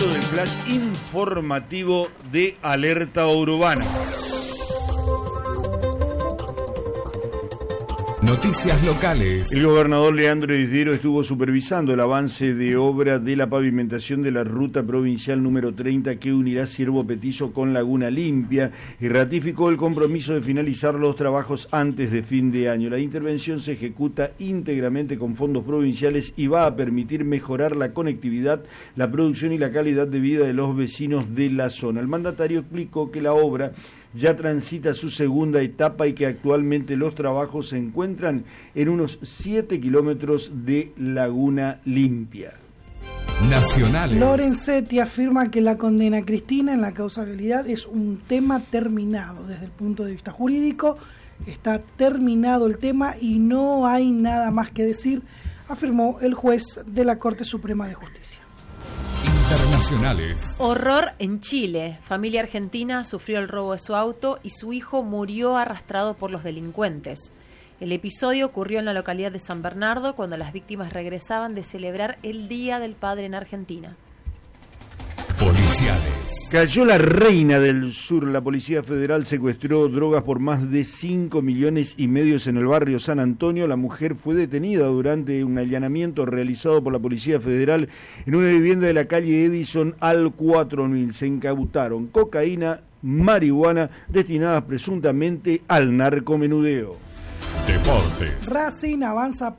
momento del flash informativo de Alerta Urbana. Noticias locales. El gobernador Leandro Esdero estuvo supervisando el avance de obra de la pavimentación de la ruta provincial número 30 que unirá Ciervo Petizo con Laguna Limpia y ratificó el compromiso de finalizar los trabajos antes de fin de año. La intervención se ejecuta íntegramente con fondos provinciales y va a permitir mejorar la conectividad, la producción y la calidad de vida de los vecinos de la zona. El mandatario explicó que la obra ya transita su segunda etapa y que actualmente los trabajos se encuentran en unos 7 kilómetros de Laguna Limpia. Nacionales. Lorenzetti afirma que la condena a Cristina en la causabilidad es un tema terminado. Desde el punto de vista jurídico está terminado el tema y no hay nada más que decir, afirmó el juez de la Corte Suprema de Justicia. Internacionales. Horror en Chile. Familia argentina sufrió el robo de su auto y su hijo murió arrastrado por los delincuentes. El episodio ocurrió en la localidad de San Bernardo cuando las víctimas regresaban de celebrar el Día del Padre en Argentina. Policiales. Cayó la reina del sur. La Policía Federal secuestró drogas por más de 5,5 millones en el barrio San Antonio. La mujer fue detenida durante un allanamiento realizado por la Policía Federal en una vivienda de la calle Edison al 4000. Se incautaron cocaína, marihuana, destinadas presuntamente al narcomenudeo. Deportes. Racing avanza